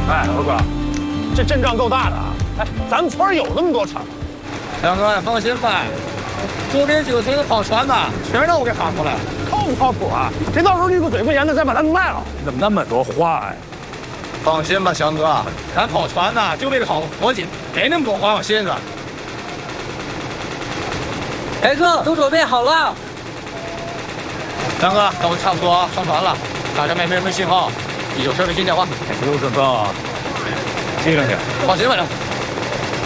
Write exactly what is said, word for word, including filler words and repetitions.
哎，猴哥，这阵仗够大的啊！哎，咱们村有那么多船。 梁哥，放心吧，周边几个村的跑船呢，全让我给喊过来了。 靠不靠谱啊？这到时候你个嘴不严的，再把他们卖了。 你怎么那么多话呀？ 放心吧，翔哥，咱跑船呢，就为了跑活紧，没那么多花花心思。 凯哥，都准备好了。 梁哥，那我差不多上船了，大家没没什么信号，有事没接电话。 不用准备啊，接上去。 放心吧，梁哥。